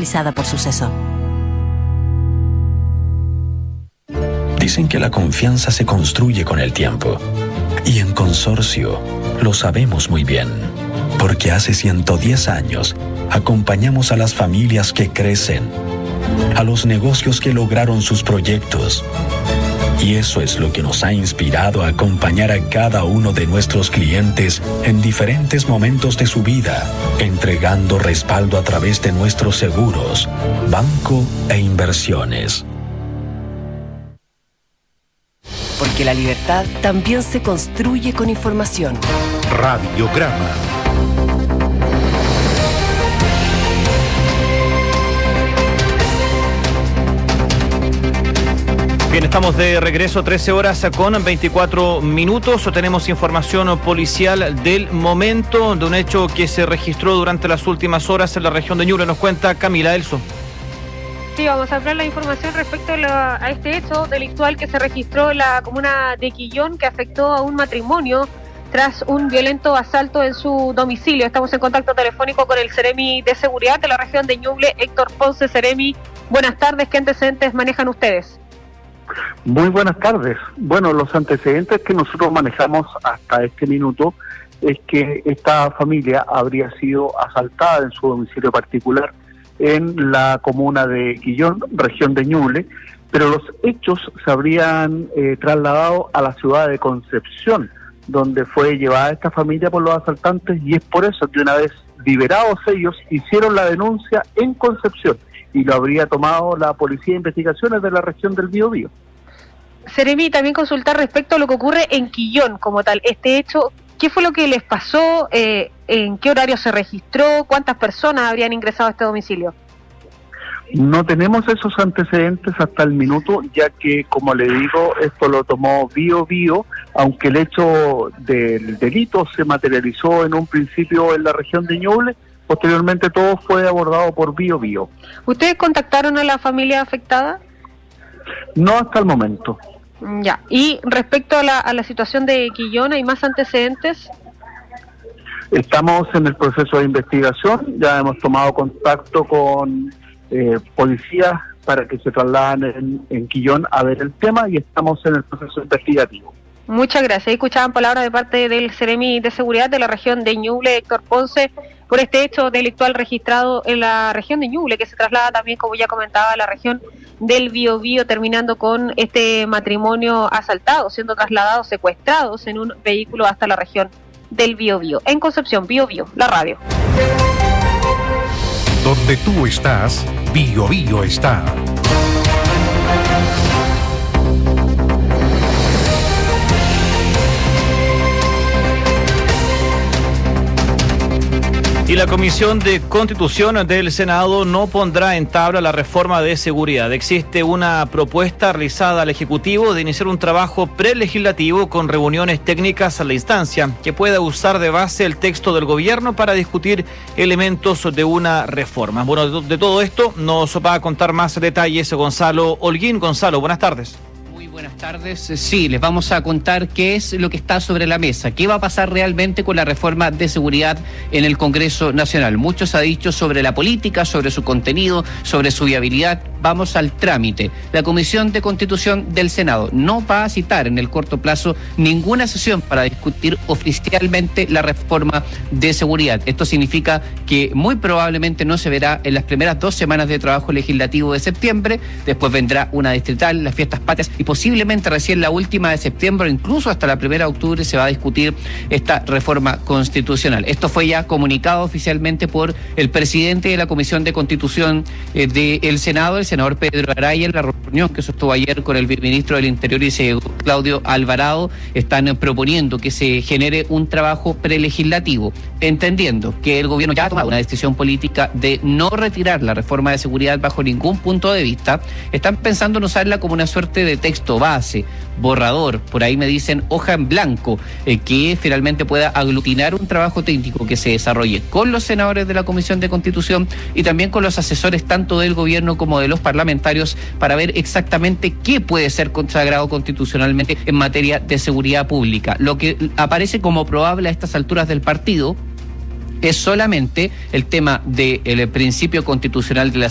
actualizada por suceso. Dicen que la confianza se construye con el tiempo. Y en Consorcio lo sabemos muy bien. Porque hace 110 años acompañamos a las familias que crecen, a los negocios que lograron sus proyectos. Y eso es lo que nos ha inspirado a acompañar a cada uno de nuestros clientes en diferentes momentos de su vida, entregando respaldo a través de nuestros seguros, banco e inversiones. Porque la libertad también se construye con información. Radiograma. Bien, estamos de regreso, 13 horas con 24 minutos. Tenemos información policial del momento de un hecho que se registró durante las últimas horas en la región de Ñuble. Nos cuenta Camila Elso. Sí, vamos a hablar la información respecto a este hecho delictual que se registró en la comuna de Quillón, que afectó a un matrimonio tras un violento asalto en su domicilio. Estamos en contacto telefónico con el Seremi de Seguridad de la región de Ñuble, Héctor Ponce. Seremi, buenas tardes. ¿Qué antecedentes manejan ustedes? Muy buenas tardes. Bueno, los antecedentes que nosotros manejamos hasta este minuto es que esta familia habría sido asaltada en su domicilio particular en la comuna de Quillón, región de Ñuble, pero los hechos se habrían trasladado a la ciudad de Concepción, donde fue llevada esta familia por los asaltantes, y es por eso que una vez liberados ellos hicieron la denuncia en Concepción y lo habría tomado la Policía de Investigaciones de la región del Biobío. Seremi, también consultar respecto a lo que ocurre en Quillón como tal. Este hecho, ¿qué fue lo que les pasó? ¿En qué horario se registró? ¿Cuántas personas habrían ingresado a este domicilio? No tenemos esos antecedentes hasta el minuto, ya que, como le digo, esto lo tomó Biobío, aunque el hecho del delito se materializó en un principio en la región de Ñuble. Posteriormente todo fue abordado por Biobío. ¿Ustedes contactaron a la familia afectada? No hasta el momento. Ya. Y respecto a la situación de Quillón, ¿hay más antecedentes? Estamos en el proceso de investigación, ya hemos tomado contacto con policías para que se trasladen en Quillón a ver el tema, y estamos en el proceso investigativo. Muchas gracias. Escuchaban palabras de parte del Seremi de Seguridad de la región de Ñuble, Héctor Ponce, por este hecho delictual registrado en la región de Ñuble, que se traslada también, como ya comentaba, a la región del Biobío, terminando con este matrimonio asaltado, siendo trasladados, secuestrados en un vehículo hasta la región del Biobío. En Concepción, Biobío, la radio. Donde tú estás, Biobío está. Y la Comisión de Constitución del Senado no pondrá en tabla la reforma de seguridad. Existe una propuesta realizada al Ejecutivo de iniciar un trabajo prelegislativo con reuniones técnicas a la instancia que pueda usar de base el texto del gobierno para discutir elementos de una reforma. Bueno, de todo esto nos va a contar más detalles Gonzalo Holguín. Gonzalo, buenas tardes. Buenas tardes. Sí, les vamos a contar qué es lo que está sobre la mesa, qué va a pasar realmente con la reforma de seguridad en el Congreso Nacional. Mucho se ha dicho sobre la política, sobre su contenido, sobre su viabilidad. Vamos al trámite. La Comisión de Constitución del Senado no va a citar en el corto plazo ninguna sesión para discutir oficialmente la reforma de seguridad. Esto significa que muy probablemente no se verá en las primeras 2 semanas de trabajo legislativo de septiembre. Después vendrá una distrital, las fiestas patrias, y posiblemente recién la última de septiembre, incluso hasta la 1 de octubre, se va a discutir esta reforma constitucional. Esto fue ya comunicado oficialmente por el presidente de la Comisión de Constitución del Senado, el senador Pedro Araya, en la reunión que sostuvo ayer con el ministro del Interior y Claudio Alvarado. Están proponiendo que se genere un trabajo prelegislativo, entendiendo que el gobierno ya ha tomado una decisión política de no retirar la reforma de seguridad bajo ningún punto de vista. Están pensando en usarla como una suerte de texto base, borrador, por ahí me dicen hoja en blanco, que finalmente pueda aglutinar un trabajo técnico que se desarrolle con los senadores de la Comisión de Constitución y también con los asesores tanto del gobierno como de los parlamentarios, para ver exactamente qué puede ser consagrado constitucionalmente en materia de seguridad pública. Lo que aparece como probable a estas alturas del partido es solamente el tema del principio constitucional de la